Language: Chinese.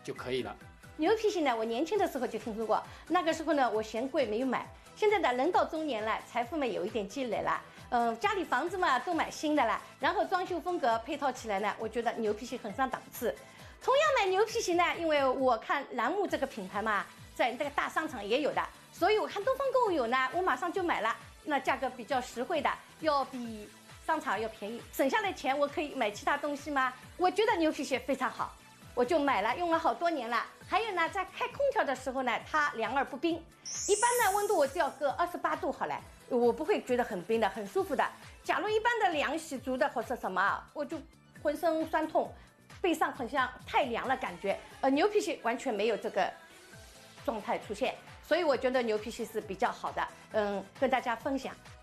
就可以了。 牛皮鞋呢，我年轻的时候就听说过，那个时候呢，我嫌贵没有买。现在呢，人到中年了，财富嘛有一点积累了，家里房子嘛都买新的了，然后装修风格配套起来呢，我觉得牛皮鞋很上档次。同样买牛皮鞋呢，因为我看栏目这个品牌嘛，在这个大商场也有的，所以我看东方购物有呢，我马上就买了。那价格比较实惠的，要比商场要便宜，省下的钱我可以买其他东西吗？我觉得牛皮鞋非常好。我就买了，用了好多年了。还有呢，在开空调的时候呢，它凉而不冰。一般呢，温度我只要个28度好了，我不会觉得很冰的，很舒服的。假如一般的凉洗足的或者什么，我就浑身酸痛，背上好像太凉了感觉。牛皮鞋完全没有这个状态出现，所以我觉得牛皮鞋是比较好的。跟大家分享。